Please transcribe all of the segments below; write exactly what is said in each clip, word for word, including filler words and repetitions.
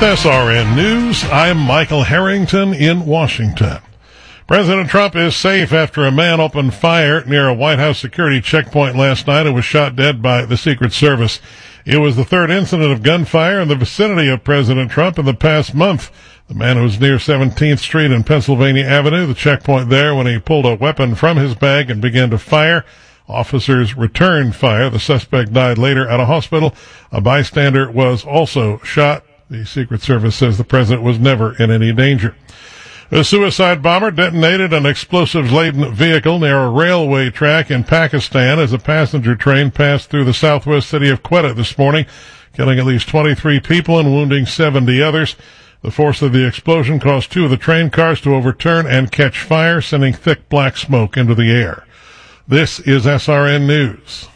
S R N News, I'm Michael Harrington in Washington. President Trump is safe after a man opened fire near a White House security checkpoint last night and was shot dead by the Secret Service. It was the third incident of gunfire in the vicinity of President Trump in the past month. The man was near seventeenth Street and Pennsylvania Avenue, the checkpoint there, when he pulled a weapon from his bag and began to fire. Officers returned fire. The suspect died later at a hospital. A bystander was also shot. The Secret Service says the president was never in any danger. A suicide bomber detonated an explosives-laden vehicle near a railway track in Pakistan as a passenger train passed through the southwest city of Quetta this morning, killing at least twenty-three people and wounding seventy others. The force of the explosion caused two of the train cars to overturn and catch fire, sending thick black smoke into the air. This is S R N News.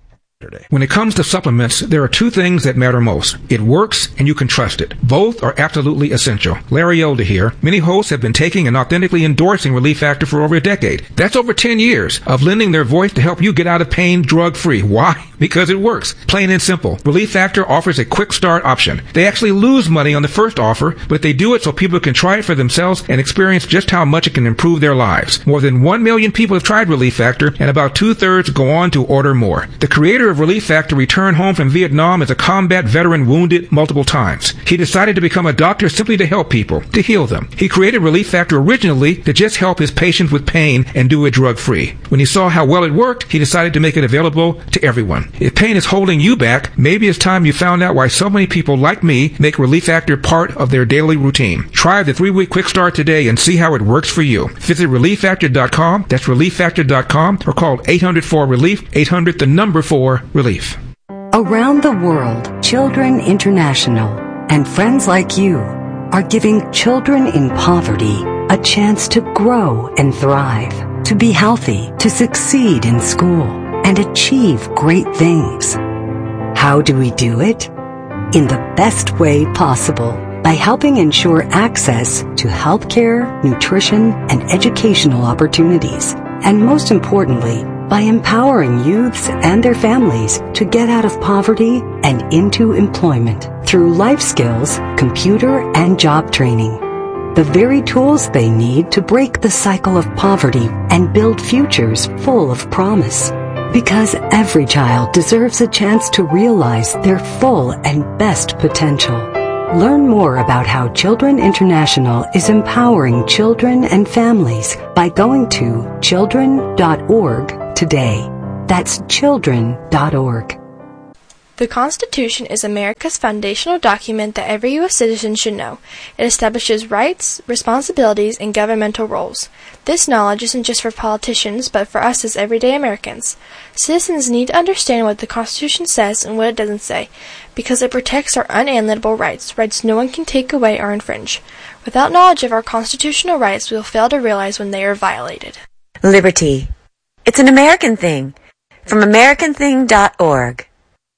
When it comes to supplements, there are two things that matter most. It works and you can trust it. Both are absolutely essential. Larry Elder here. Many hosts have been taking and authentically endorsing Relief Factor for over a decade. That's over ten years of lending their voice to help you get out of pain drug-free. Why? Because it works. Plain and simple. Relief Factor offers a quick start option. They actually lose money on the first offer, but they do it so people can try it for themselves and experience just how much it can improve their lives. More than one million people have tried Relief Factor, and about two-thirds go on to order more. The creator of Relief Factor returned home from Vietnam as a combat veteran wounded multiple times. He decided to become a doctor simply to help people, to heal them. He created Relief Factor originally to just help his patients with pain and do it drug-free. When he saw how well it worked, he decided to make it available to everyone. If pain is holding you back, maybe it's time you found out why so many people like me make Relief Factor part of their daily routine. Try the three-week quick start today and see how it works for you. Visit relief factor dot com, that's relief factor dot com, or call eight hundred four relief, eight hundred the number four relief. Around the world, Children International and friends like you are giving children in poverty a chance to grow and thrive, to be healthy, to succeed in school, and achieve great things. How do we do it? In the best way possible, by helping ensure access to healthcare, nutrition, and educational opportunities, and most importantly, by empowering youths and their families to get out of poverty and into employment through life skills, computer, and job training. The very tools they need to break the cycle of poverty and build futures full of promise. Because every child deserves a chance to realize their full and best potential. Learn more about how Children International is empowering children and families by going to children dot org today. That's children dot org. The Constitution is America's foundational document that every U S citizen should know. It establishes rights, responsibilities, and governmental roles. This knowledge isn't just for politicians, but for us as everyday Americans. Citizens need to understand what the Constitution says and what it doesn't say, because it protects our unalienable rights, rights no one can take away or infringe. Without knowledge of our constitutional rights, we will fail to realize when they are violated. Liberty. It's an American thing. From american thing dot org.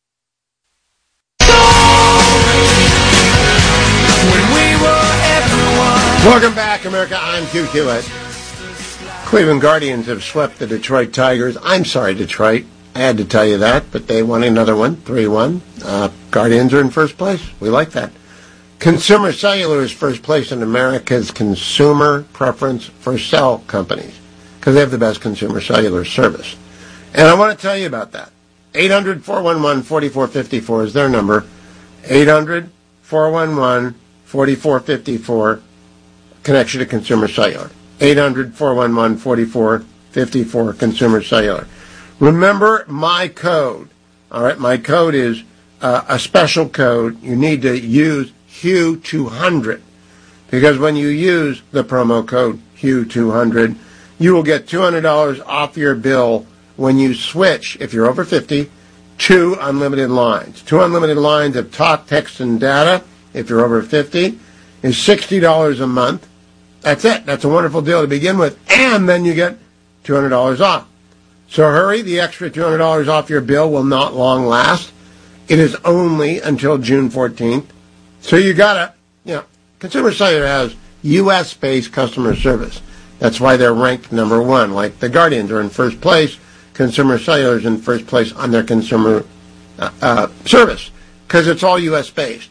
Welcome back, America. I'm Q Hewitt. Cleveland Guardians have swept the Detroit Tigers. I'm sorry, Detroit. I had to tell you that, but they won another one, three one. Uh, Guardians are in first place. We like that. Consumer Cellular is first place in America's consumer preference for cell companies because they have the best consumer cellular service. And I want to tell you about that. eight hundred, four one one, four four five four is their number. eight hundred, four one one, four four five four. Connection to Consumer Cellular. eight hundred, four one one, four four five four, Consumer Cellular. Remember my code. All right, my code is uh, a special code. You need to use Hugh two hundred because when you use the promo code Hugh two hundred, you will get two hundred dollars off your bill when you switch, if you're over fifty, to unlimited lines. Two unlimited lines of talk, text, and data, if you're over fifty, is sixty dollars a month. That's it. That's a wonderful deal to begin with. And then you get two hundred dollars off. So hurry. The extra two hundred dollars off your bill will not long last. It is only until June fourteenth. So you got to, you know, Consumer Cellular has U S-based customer service. That's why they're ranked number one. Like the Guardians are in first place. Consumer Cellular is in first place on their consumer uh, uh, service because it's all U S-based.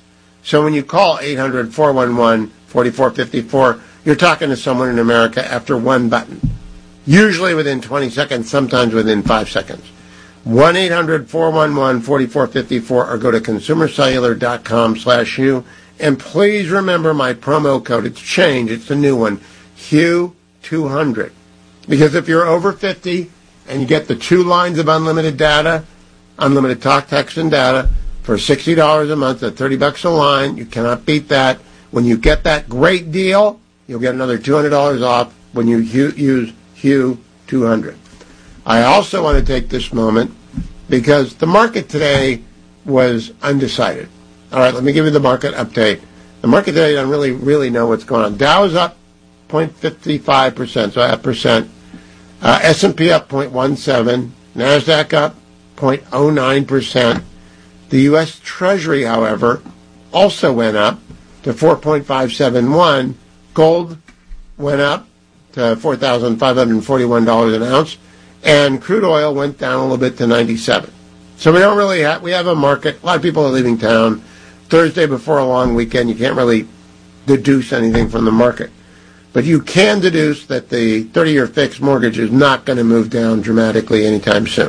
So when you call eight hundred, four one one, four four five four, you're talking to someone in America after one button. Usually within twenty seconds, sometimes within five seconds. one eight hundred, four one one, four four five four or go to consumercellular.com slash Hugh. And please remember my promo code. It's changed. It's the new one, Hugh two hundred. Because if you're over fifty and you get the two lines of unlimited data, unlimited talk, text, and data for sixty dollars a month at thirty bucks a line, you cannot beat that. When you get that great deal, you'll get another two hundred dollars off when you use Hugh two hundred. I also want to take this moment because the market today was undecided. All right, let me give you the market update. The market today doesn't really, really know what's going on. Dow is up zero point five five percent, so half percent. Uh, S and P up zero point one seven. NASDAQ up zero point zero nine percent. The U S Treasury, however, also went up to four point five seven one. Gold went up to four thousand five hundred forty-one dollars an ounce. And crude oil went down a little bit to ninety-seven. So we don't really have, we have a market. A lot of people are leaving town. Thursday before a long weekend, you can't really deduce anything from the market. But you can deduce that the thirty-year fixed mortgage is not going to move down dramatically anytime soon.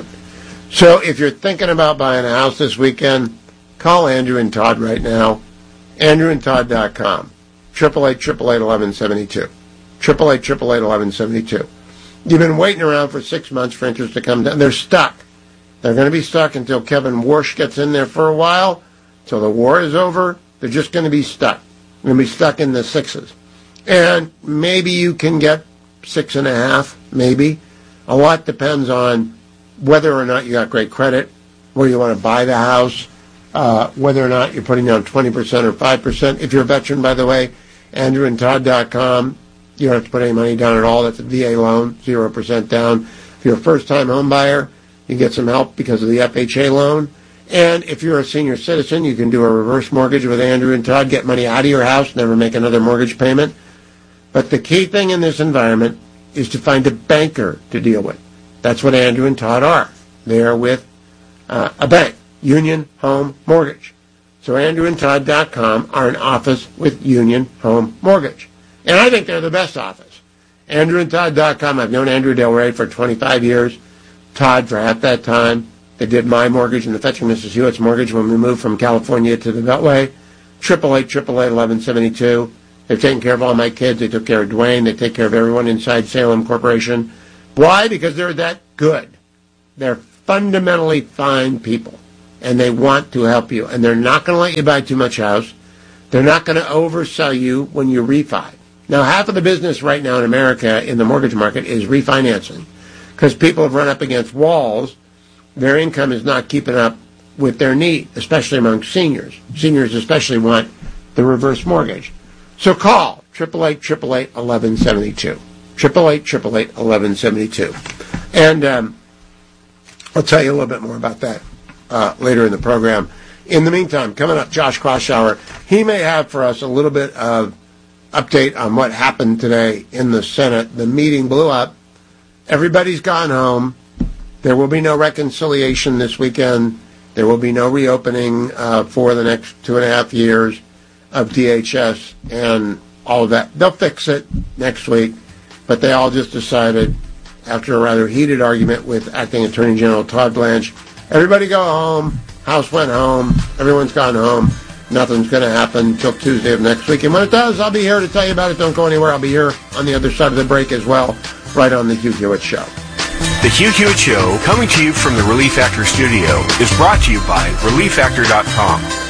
So if you're thinking about buying a house this weekend, call Andrew and Todd right now. andrew and todd dot com. eight eight eight, eight eight eight, one one seven two. eight eight eight, eight eight eight, one one seven two. You've been waiting around for six months for interest to come down. They're stuck. They're going to be stuck until Kevin Warsh gets in there for a while. Till the war is over, they're just going to be stuck. They're going to be stuck in the sixes. And maybe you can get six and a half, maybe. A lot depends on whether or not you got great credit, where you want to buy the house, uh, whether or not you're putting down twenty percent or five percent. If you're a veteran, by the way, andrew and todd dot com. You don't have to put any money down at all. That's a V A loan, zero percent down. If you're a first-time home buyer, you get some help because of the F H A loan. And if you're a senior citizen, you can do a reverse mortgage with Andrew and Todd, get money out of your house, never make another mortgage payment. But the key thing in this environment is to find a banker to deal with. That's what Andrew and Todd are. They are with uh, a bank, Union Home Mortgage. So andrew and todd dot com are an office with Union Home Mortgage. And I think they're the best office. andrew and todd dot com, I've known Andrew Del Rey for twenty-five years, Todd for half that time. They did my mortgage and the Fetching Missus Hewitt's mortgage when we moved from California to the Beltway. eight eight eight, eight eight eight, one one seven two. They've taken care of all my kids. They took care of Dwayne. They take care of everyone inside Salem Corporation. Why? Because they're that good. They're fundamentally fine people, and they want to help you. And they're not going to let you buy too much house. They're not going to oversell you when you refi. Now, half of the business right now in America in the mortgage market is refinancing because people have run up against walls. Their income is not keeping up with their need, especially among seniors. Seniors especially want the reverse mortgage. So call eight eight eight, eight eight eight, one one seven two. eight eight eight, eight eight eight, one one seven two. And um, I'll tell you a little bit more about that uh, later in the program. In the meantime, coming up, Josh Kraushaar. He may have for us a little bit of update on what happened today in the Senate. The meeting blew up. Everybody's gone home. There will be no reconciliation this weekend. There will be no reopening uh, for the next two and a half years of D H S and all of that. They'll fix it next week, but they all just decided, after a rather heated argument with Acting Attorney General Todd Blanche, everybody go home. House went home. Everyone's gone home. Nothing's going to happen until Tuesday of next week. And when it does, I'll be here to tell you about it. Don't go anywhere. I'll be here on the other side of the break as well, right on the Hugh Hewitt Show. The Hugh Hewitt Show, coming to you from the Relief Factor studio, is brought to you by relief factor dot com.